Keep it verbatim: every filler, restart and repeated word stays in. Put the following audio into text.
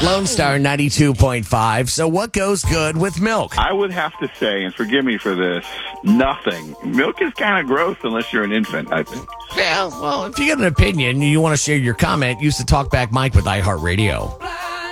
Lone Star ninety-two point five. So what goes good with milk? I would have to say, and forgive me for this, nothing. Milk is kind of gross unless you're an infant, I think. Yeah, well, if you got an opinion, you want to share your comment, use the Talkback mic with iHeartRadio.